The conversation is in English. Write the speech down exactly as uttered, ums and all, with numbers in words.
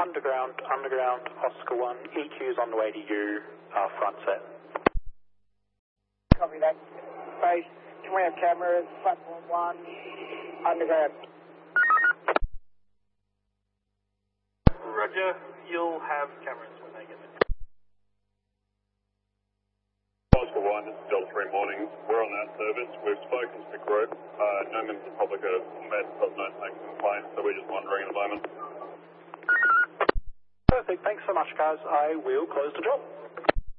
underground, underground, Oscar one, E Q's on the way to you, uh, front set. Copy that. Base, can we have cameras, platform one, underground? Roger, you'll have cameras when they get there. Oscar one, this is Delta three morning. We're on that service. We've spoken to the group. Uh, no members of the public have met, but no taking complaints, so we're just wondering at the moment. Perfect, thanks so much guys. I will close the job.